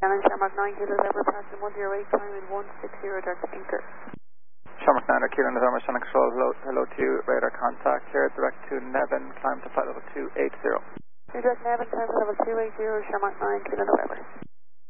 Shannon, Shamrock 9, Kilo November, passing 108, climbing 160, direct anchor. Shamrock 9, Kilo November, Shannon Control, hello to you, radar contact here, direct to Nevin, climb to flight level 280. Direct Nevin, climb to level 280, Shamrock 9, Kilo November.